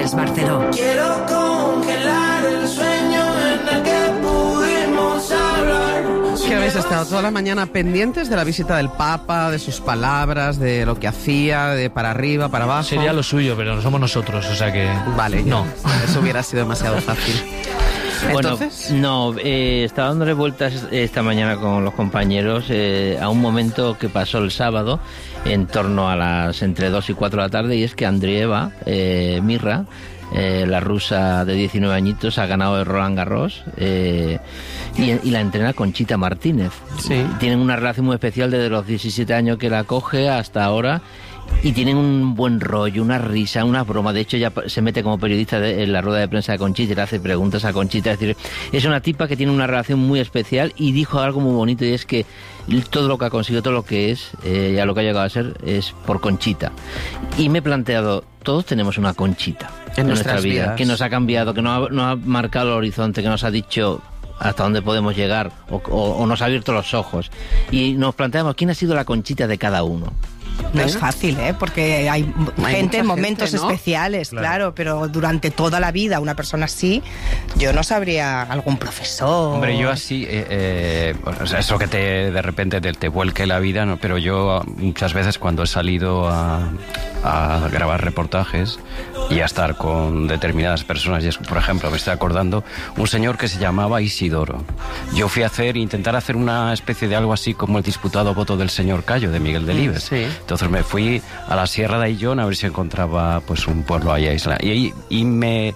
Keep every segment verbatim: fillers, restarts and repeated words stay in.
Vives Barceló. Quiero congelar el sueño en el que pudimos hablar. ¿Qué habéis estado toda la mañana pendientes de la visita del Papa, de sus palabras, de lo que hacía, de para arriba, para abajo? Sería lo suyo, pero no somos nosotros, o sea que... Vale, no. Eso hubiera sido demasiado fácil. Entonces, bueno, no, eh, estaba dándole vueltas esta mañana con los compañeros eh, a un momento que pasó el sábado en torno a las entre dos y cuatro de la tarde, y es que Andrieva eh, Mirra, eh, la rusa de diecinueve añitos, ha ganado el Roland Garros eh, y, y la entrena Conchita Martínez. Sí. Tienen una relación muy especial desde los diecisiete años que la coge hasta ahora. Y tienen un buen rollo, una risa, una broma. De hecho, ella se mete como periodista de, en la rueda de prensa de Conchita y le hace preguntas a Conchita. Es decir, es una tipa que tiene una relación muy especial, y dijo algo muy bonito, y es que todo lo que ha conseguido, todo lo que es, eh, y a lo que ha llegado a ser, es por Conchita. Y me he planteado, todos tenemos una Conchita en, en nuestra vida, vidas. Que nos ha cambiado, que nos ha, nos ha marcado el horizonte, que nos ha dicho hasta dónde podemos llegar, o, o, o nos ha abierto los ojos. Y nos planteamos, ¿quién ha sido la Conchita de cada uno? No es fácil, ¿eh? Porque hay, hay gente en momentos gente, ¿no? especiales, claro. claro, pero durante toda la vida una persona así, yo no sabría algún profesor. Hombre, yo así, eh, eh, o sea, eso que te de repente te, te vuelque la vida, ¿no? Pero yo muchas veces cuando he salido a, a grabar reportajes y a estar con determinadas personas, y es, por ejemplo, me estoy acordando un señor que se llamaba Isidoro. Yo fui a hacer, intentar hacer una especie de algo así como el disputado voto del señor Cayo de Miguel Delibes. Sí. Entonces me fui a la Sierra de Aillón a ver si encontraba pues un pueblo ahí aislado. Y, y me,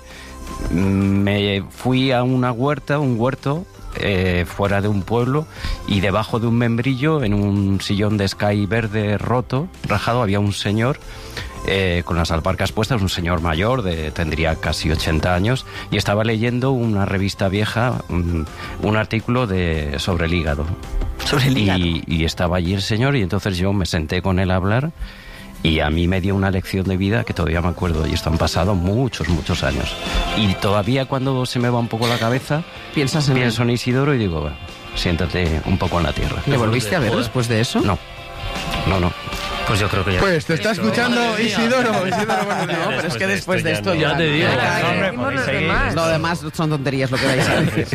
me fui a una huerta, un huerto eh, fuera de un pueblo, y debajo de un membrillo, en un sillón de sky verde roto, rajado, había un señor Eh, con las alparcas puestas, un señor mayor, de tendría casi ochenta años, y estaba leyendo una revista vieja, un, un artículo de sobre el hígado. Sobre el hígado. Y, y estaba allí el señor, y entonces yo me senté con él a hablar, y a mí me dio una lección de vida que todavía me acuerdo, y esto han pasado muchos, muchos años. Y todavía cuando se me va un poco la cabeza, piensas en pienso en Isidoro y digo, bueno, siéntate un poco en la tierra. ¿Le volviste a ver después de eso? No, no, no. Pues yo creo que ya... Pues te está escuchando Isidoro. Isidoro, bueno, no, pero es que después de esto ya... Ya te digo. No, además son tonterías lo que vais a decir.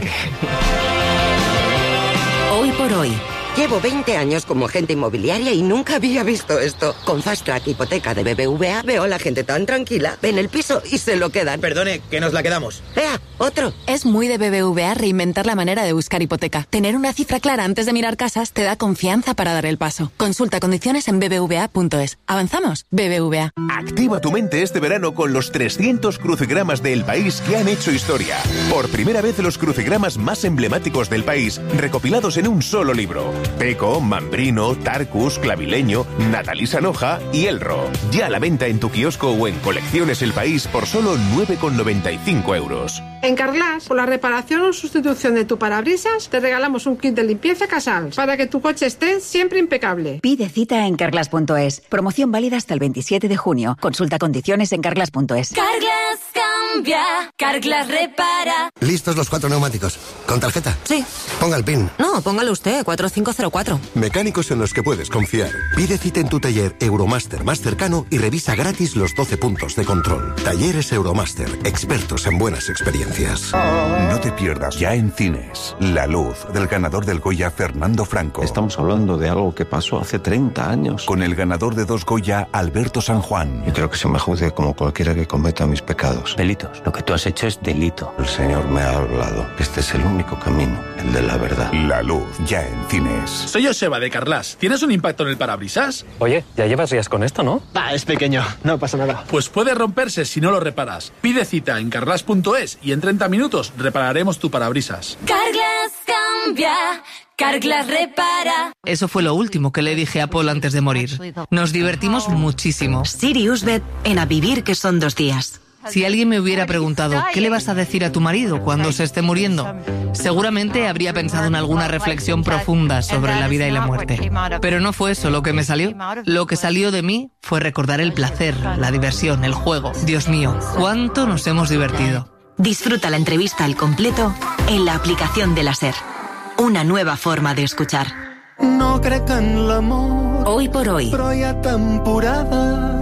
Hoy por hoy. Llevo veinte años como agente inmobiliaria y nunca había visto esto. Con Fast Track Hipoteca de B B V A veo a la gente tan tranquila. Ven el piso y se lo quedan. Perdone, que nos la quedamos. ¡Ea! ¡Otro! Es muy de B B V A reinventar la manera de buscar hipoteca. Tener una cifra clara antes de mirar casas te da confianza para dar el paso. Consulta condiciones en b b v a punto es. ¿Avanzamos? B B V A. Activa tu mente este verano con los trescientos crucigramas del país que han hecho historia. Por primera vez, los crucigramas más emblemáticos del país recopilados en un solo libro. Peco, Mambrino, Tarcus, Clavileño, Natalí Sanoja y Elro. Ya a la venta en tu kiosco o en Colecciones El País por solo nueve con noventa y cinco euros. En Carglass, por la reparación o sustitución de tu parabrisas, te regalamos un kit de limpieza Casals para que tu coche esté siempre impecable. Pide cita en carglass punto es. Promoción válida hasta el veintisiete de junio. Consulta condiciones en carglass punto es. Carglass cambia, Carglass repara. ¿Listos los cuatro neumáticos? ¿Con tarjeta? Sí. Ponga el PIN. No, póngalo usted, cuatro cinco cero cuatro. Mecánicos en los que puedes confiar. Pide cita en tu taller Euromaster más cercano y revisa gratis los doce puntos de control. Talleres Euromaster, expertos en buenas experiencias. No te pierdas ya en cines La Luz, del ganador del Goya Fernando Franco. Estamos hablando de algo que pasó hace treinta años. Con el ganador de dos Goya, Alberto San Juan. Yo creo que se me juzgue como cualquiera que cometa mis pecados. Delitos. Lo que tú has hecho es delito. El Señor me ha hablado. Este es el único camino, el de la verdad. La Luz, ya en cines. Soy Joseba de Carglass. ¿Tienes un impacto en el parabrisas? Oye, ya llevas días con esto, ¿no? Ah, es pequeño. No pasa nada. Pues puede romperse si no lo reparas. Pide cita en carglass punto es y en treinta minutos repararemos tu parabrisas. Carglass cambia, Carglass repara. Eso fue lo último que le dije a Paul antes de morir. Nos divertimos muchísimo. Siriusbet en A Vivir, que son dos días. Si alguien me hubiera preguntado, ¿qué le vas a decir a tu marido cuando se esté muriendo? Seguramente habría pensado en alguna reflexión profunda sobre la vida y la muerte. Pero no fue eso lo que me salió. Lo que salió de mí fue recordar el placer, la diversión, el juego. Dios mío, cuánto nos hemos divertido. Disfruta la entrevista al completo en la aplicación de la SER. Una nueva forma de escuchar. No crec en l'amor, Hoy por hoy. però hi ha temporades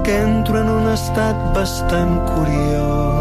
que entro en un estat bastant curiós.